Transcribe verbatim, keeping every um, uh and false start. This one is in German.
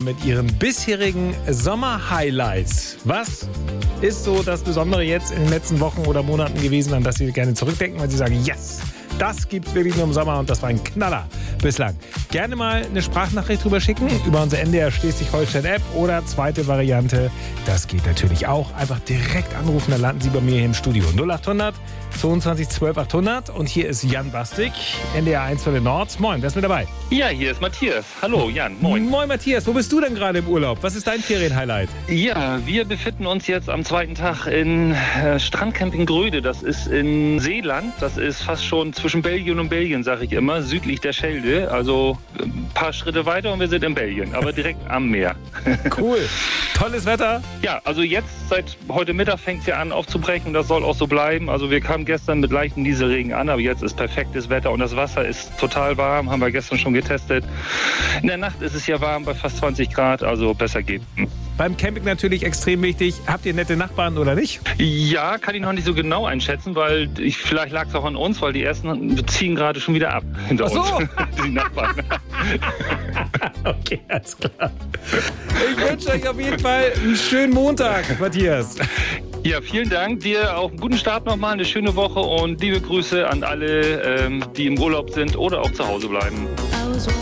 mit ihren bisherigen Sommer-Highlights. Was ist so das Besondere jetzt in den letzten Wochen oder Monaten gewesen, an das Sie gerne zurückdenken, weil Sie sagen, yes, das gibt's wirklich nur im Sommer und das war ein Knaller bislang. Gerne mal eine Sprachnachricht drüber schicken über unsere N D R Schleswig-Holstein-App oder zweite Variante, das geht natürlich auch. Einfach direkt anrufen, dann landen Sie bei mir hier im Studio. null acht hundert zweiundzwanzig zwölf achthundert und hier ist Jan Bastik, N D R eins für den Nord. Moin, wer ist mit dabei? Ja, hier ist Matthias. Hallo Jan, moin. Moin Matthias, wo bist du denn gerade im Urlaub? Was ist dein Ferienhighlight? Ja, wir befinden uns jetzt am zweiten Tag in äh, Strandcamping Gröde. Das ist in Seeland. Das ist fast schon zwischen Belgien und Belgien, sage ich immer, südlich der Schelde. Also ein paar Schritte weiter und wir sind in Belgien, aber direkt am Meer. Cool. Tolles Wetter? Ja, also jetzt, seit heute Mittag fängt es ja an aufzubrechen. Das soll auch so bleiben. Also wir kamen gestern mit leichtem Nieselregen an, aber jetzt ist perfektes Wetter und das Wasser ist total warm. Haben wir gestern schon getestet. In der Nacht ist es ja warm bei fast zwanzig Grad, also besser geht. Beim Camping natürlich extrem wichtig. Habt ihr nette Nachbarn oder nicht? Ja, kann ich noch nicht so genau einschätzen, weil ich, vielleicht lag es auch an uns, weil die ersten ziehen gerade schon wieder ab hinter Ach so. uns. Die Nachbarn. Okay, alles klar. Ich wünsche euch auf jeden Fall einen schönen Montag, Matthias. Ja, vielen Dank. Dir auch einen guten Start nochmal, eine schöne Woche und liebe Grüße an alle, ähm, die im Urlaub sind oder auch zu Hause bleiben.